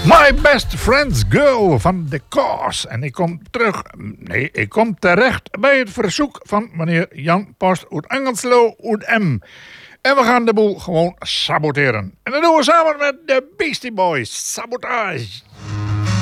My Best Friend's Girl van The Cause. En ik kom terecht bij het verzoek van meneer Jan Post uit Engelslo uit M. En we gaan de boel gewoon saboteren. En dat doen we samen met de Beastie Boys. Sabotage.